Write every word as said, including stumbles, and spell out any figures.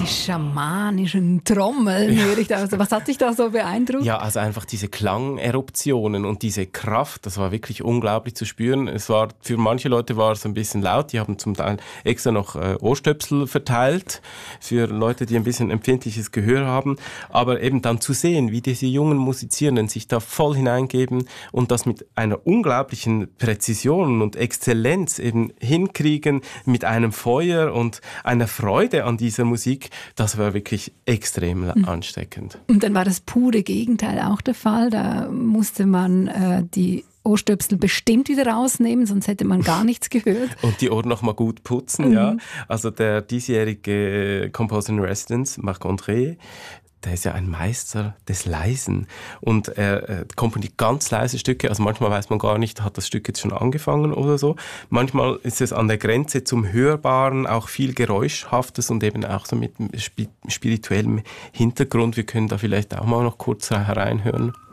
die schamanischen Trommeln, höre ich da. Also, was hat dich da so beeindruckt? Ja, also einfach diese Klangeruptionen und diese Kraft, das war wirklich unglaublich zu spüren. Es war, für manche Leute war es ein bisschen laut, die haben zum Teil extra noch äh, Ohrstöpsel verteilt, für Leute, die ein bisschen empfindliches Gehör haben. Aber eben dann zu sehen, wie diese jungen Musizierenden sich da voll hineingeben und das mit einer unglaublichen Präzision und Exzellenz eben hinkriegen, mit einem Feuer und einer Freude an dieser Musik, das war wirklich extrem mhm. ansteckend. Und dann war das pure Gegenteil auch der Fall. Da musste man äh, die Ohrstöpsel bestimmt wieder rausnehmen, sonst hätte man gar nichts gehört. Und die Ohren noch mal gut putzen, mhm. ja. Also der diesjährige Composer in Residence, Marc-André, der ist ja ein Meister des Leisen und er äh, komponiert ganz leise Stücke, also manchmal weiß man gar nicht, hat das Stück jetzt schon angefangen oder so. Manchmal ist es an der Grenze zum Hörbaren, auch viel Geräuschhaftes und eben auch so mit spi- spirituellem Hintergrund. Wir können da vielleicht auch mal noch kurz hereinhören.